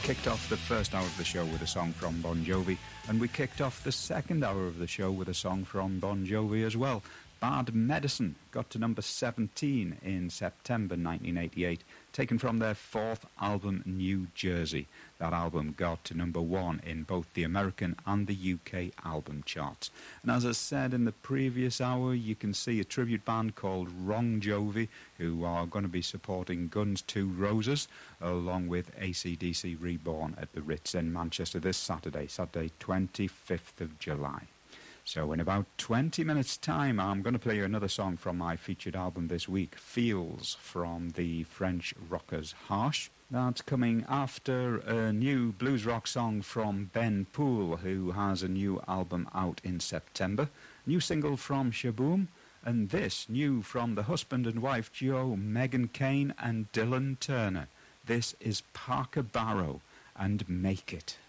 kicked off the first hour of the show with a song from Bon Jovi, and we kicked off the second hour of the show with a song from Bon Jovi as well. Bad Medicine got to number 17 in September 1988, taken from their fourth album, New Jersey. That album got to number 1 in both the American and the UK album charts. And as I said in the previous hour, you can see a tribute band called Wrong Jovi, who are going to be supporting Guns N' Roses, along with AC/DC Reborn at the Ritz in Manchester this Saturday, 25th of July. So in about 20 minutes' time, I'm going to play you another song from my featured album this week, Feels, from the French rockers Harsh. That's coming after a new blues rock song from Ben Poole, who has a new album out in September. New single from Shaboom, and this new from the husband and wife duo Megan Kane and Dylan Turner. This is Parker Barrow and Make It.